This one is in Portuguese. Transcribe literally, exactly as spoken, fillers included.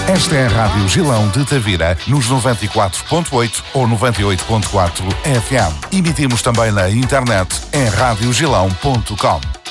Esta é a Rádio Gilão de Tavira, nos noventa e quatro ponto oito ou noventa e oito ponto quatro F M. Emitimos também na internet em rádio gilão ponto com.